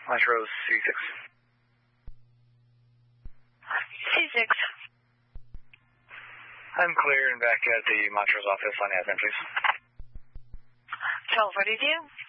Montrose C6. C6. I'm clear and back at the Montrose office on the admin, please. 1242.